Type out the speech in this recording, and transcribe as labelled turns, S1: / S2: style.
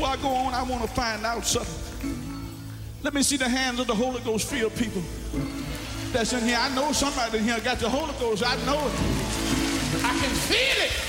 S1: I go on, I want to find out something. Let me see the hands of the Holy Ghost filled people that's in here. I know somebody in here got the Holy Ghost. I know it. I can feel it.